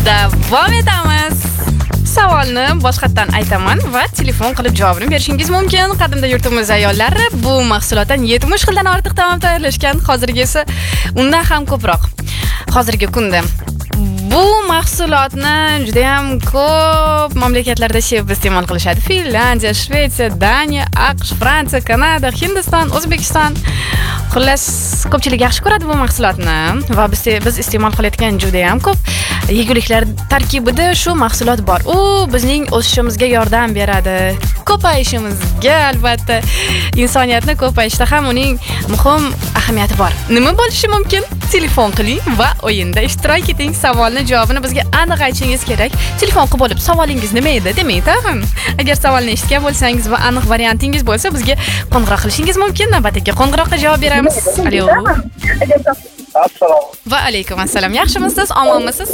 Davom etamiz. Savolni boshqatdan aytaman va telefon qilib javobini berishingiz mumkin. Qadimda yurtimiz ayollari bu mahsulotdan 70 xildan ortiq taom tayyorlashgan, hozirgisi undan ham ko'proq. Hozirgi kunda bu mahsulotni juda ham ko'p mamlakatlarda sevib iste'mol qilishadi. Finlandiya, Shvetsiya, Daniya, AQSh, Fransiya, Kanada, Hindiston, O'zbekiston. Xullas, ko'pchilik yaxshi ko'radi bu mahsulotni va biz iste'mol qilayotgan juda ham ko'p yeguliklar tarkibida shu mahsulot bor. U bizning o'sishimizga yordam beradi. Ko'payishimizga, albatta, insoniyatni ko'payishda ham uning muhim ahamiyati bor. Nima bo'lishi mumkin? Telefon qiling va o'yinda ishtirok eting. Savolni javobini bizga aniq aytishingiz kerak. Telefon qilib olib, savolingiz nima edi demang tag'in. Agar savolni eshitgan bo'lsangiz va aniq variantingiz bo'lsa, bizga qo'ng'iroq qilishingiz mumkin. Navbatdagi qo'ng'iroqqa javob beramiz. Alo. Assalomu. Va alaykum assalom. Yaxshimisiz? Omonmisiz?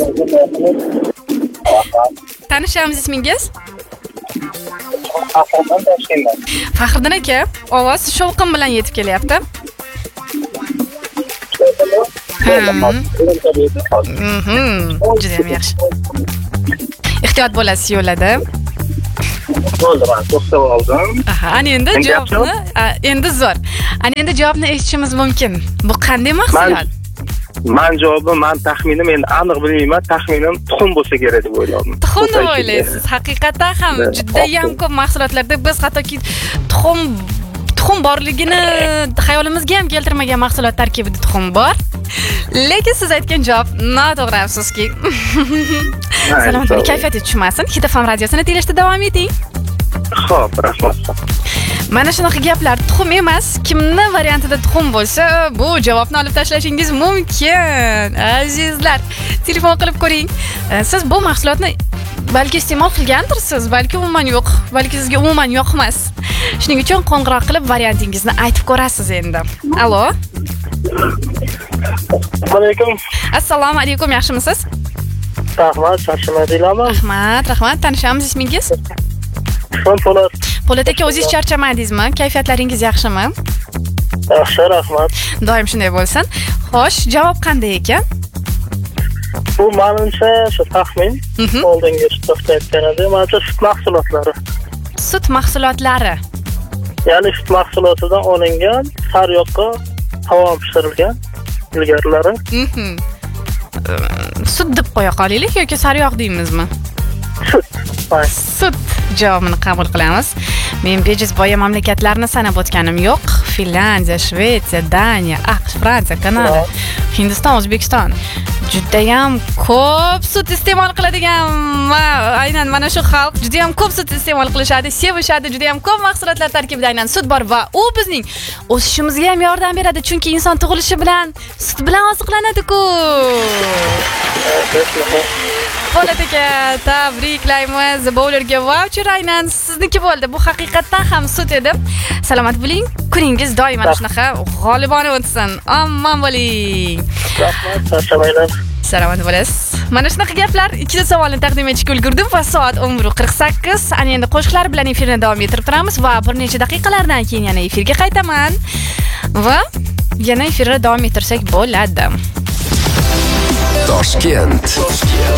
Tanishamiz, ismingiz? Faxriddin aka, ovoz shovqin bilan yetib kelyapti. Juda ham yaxshi. Ehtiyot bo'lasiz yo'lda. Bo'ldi, men to'xtab oldim. Aha, ana endi javobni, endi zo'r. Ana endi javobni eshitishimiz mumkin. Bu qanday mahsulot? Men javobim, men taxminim, endi aniq bilmayman, taxminim tuxum bo'lsa kerak deb o'yladim. Tuxum deb o'ylaysiz. Haqiqatan ham juda ham ko'p mahsulotlarda biz hattoki tuxum borligini xayolimizga ham keltirmagan mahsulot tarkibida tuxum bor. Lekin siz aytgan javob noto'g'ri, afsuski. Salomat bo'ling, kayfiyat tushmasin. Hit FM radiosini tinglashda davom eting. Xo'p, rahmat. Mana shunaqa gaplar tuxum emas, kimni variantida tuxum bo'lsa, bu javobni olib tashlashingiz mumkin. Azizlar, telefon qilib ko'ring. Siz bu mahsulotni balki iste'mol qilgandirsiz, balki umuman yo'q, balki sizga umuman yoqmas. Shuning uchun qo'ng'iroq qilib variantingizni aytib ko'rasiz endi. Alo. Alaykum. Assalomu alaykum, yaxshimisiz? Rahmat, charchamadinglarmi? Rahmat. Tanishamiz, ismingiz? Po'lat. Po'lat aka, o'zingiz charchamadingizmi? Kayfiyatlaringiz yaxshimi? Yaxshi, rahmat. Doim shunday bo'lsin. Xo'sh, javob qanday ekan? Bu menimcha shu taxmin. Oldingi to'xtatgan edi. Menimcha sut mahsulotlari. Sut mahsulotlari. Ya'ni sut mahsulotidan olingan, sariyog'ga taom pishirilgan ilgarilari. Sut deb qo'ya qolaylik yoki sariyog' deymizmi? Sut. Sut javobini qabul qilamiz. Men bejiz boya mamlakatlarni sanab o'tganim yo'q. Finlandiya, Shvetsiya, Daniya, AQSh, Fransiya, Kanada, Hindiston, O'zbekiston. Juda ham ko'p sut iste'mol qiladigan va aynan mana shu xalq juda ham ko'p sut iste'mol qilishadi, sevishadi. Juda ham ko'p mahsulotlar tarkibida aynan sut bor va u bizning o'sishimizga ham yordam beradi, chunki inson tug'ilishi bilan sut bilan oziqlanadi-ku. Po'lat aka, tabriklaymiz. Bowlerga voucher aynan sizniki bo'ldi. Bu haqiqatan ham sut edi. Salomat bo'ling. Kuningiz doim mana shunaqa g'olibona o'tsin. Omon bo'ling. Rahmat, charchamaylar. Salomat bo'lasiz. Mana shunaqa gaplar. Ikkita savolni taqdim etishga ulgurdim va soat 11:48. Ana endi qo'shiqlar bilan efirni davom ettirib turamiz va bir necha daqiqalardan keyin yana efirga qaytaman. Va yana efirni davom ettirsak bo'ladi. Toshkent.